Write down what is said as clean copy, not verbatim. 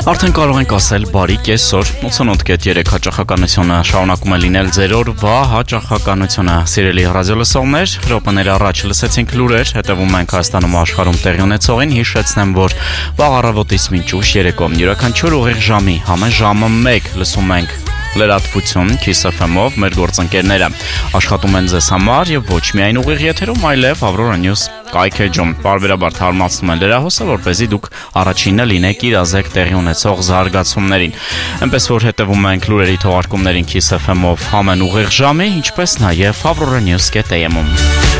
Արդեն կարող ենք ասել բարի կեսօր, 88.3 հաճախականությունը շարունակում է լինել ձեր օրվա հաճախականությունը, սիրելի ռադիոլսողներ, րոպեներ առաջ լսեցինք լուրեր, հետևում ենք Հայաստանում աշխարհում տեղի ունեցողին, հիշեցնեմ, որ վաղ առավոտից մինչ ուշ երեկո յուրաքանչյուր ուղիղ ժամի, համեն ժամը 1 լսում ենք լրատվություն Kiss FM-ով մեր գործընկերները աշխատում են ձեզ համար եւ ոչ միայն ուղիղ եթերում, այլև Aurora News կայքեջում բարբերաբար թարմացնում են լրահոսը, որպեսզի դուք առաջինը լինեք իրազեկ տեղի ունեցող զարգացումներին։ Այնպես որ հետևում ենք լուրերի թողարկումներին Kiss FM-ով համեն ուղիղ ժամի, ինչպես նաեւ Aurora News.am-ում։